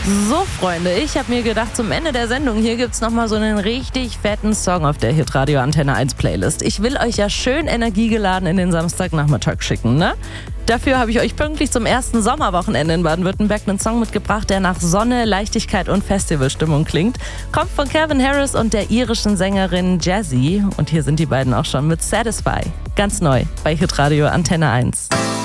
So, Freunde, ich habe mir gedacht, zum Ende der Sendung hier gibt's nochmal so einen richtig fetten Song auf der Hitradio Antenne 1 Playlist. Ich will euch ja schön energiegeladen in den Samstagnachmittag schicken, ne? Dafür habe ich euch pünktlich zum ersten Sommerwochenende in Baden-Württemberg einen Song mitgebracht, der nach Sonne, Leichtigkeit und Festivalstimmung klingt. Kommt von Calvin Harris und der irischen Sängerin Jazzy. Und hier sind die beiden auch schon mit Satisfy. Ganz neu bei Hitradio Antenne 1.